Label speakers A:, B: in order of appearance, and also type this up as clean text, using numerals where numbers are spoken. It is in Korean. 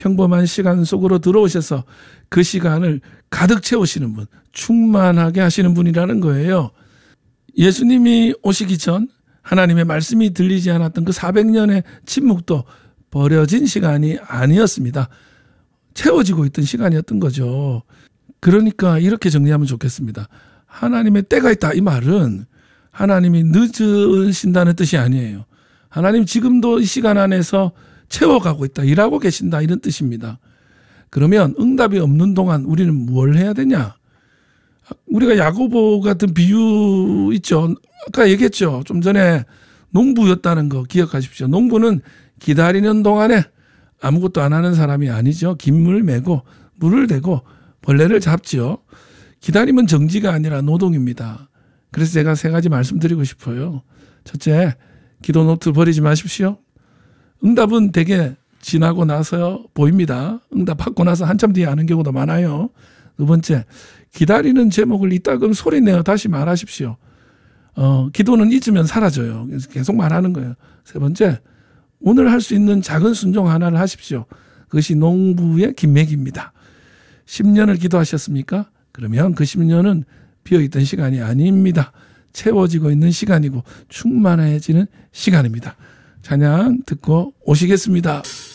A: 평범한 시간 속으로 들어오셔서 그 시간을 가득 채우시는 분, 충만하게 하시는 분이라는 거예요. 예수님이 오시기 전 하나님의 말씀이 들리지 않았던 그 400년의 침묵도 버려진 시간이 아니었습니다. 채워지고 있던 시간이었던 거죠. 그러니까 이렇게 정리하면 좋겠습니다. 하나님의 때가 있다, 이 말은 하나님이 늦으신다는 뜻이 아니에요. 하나님 지금도 이 시간 안에서 채워가고 있다, 일하고 계신다, 이런 뜻입니다. 그러면 응답이 없는 동안 우리는 뭘 해야 되냐? 우리가 야고보 같은 비유 있죠. 아까 얘기했죠. 좀 전에 농부였다는 거 기억하십시오. 농부는 기다리는 동안에 아무것도 안 하는 사람이 아니죠. 긴물 메고 물을 대고 벌레를 잡지요. 기다림은 정지가 아니라 노동입니다. 그래서 제가 3가지 말씀드리고 싶어요. 첫째, 기도 노트 버리지 마십시오. 응답은 되게 지나고 나서 보입니다. 응답 받고 나서 한참 뒤에 아는 경우도 많아요. 두 번째, 기다리는 제목을 이따금 소리내어 다시 말하십시오. 기도는 잊으면 사라져요. 그래서 계속 말하는 거예요. 세 번째, 오늘 할 수 있는 작은 순종 하나를 하십시오. 그것이 농부의 김맥입니다. 10년을 기도하셨습니까? 그러면 그 10년은 비어있던 시간이 아닙니다. 채워지고 있는 시간이고 충만해지는 시간입니다. 찬양 듣고 오시겠습니다.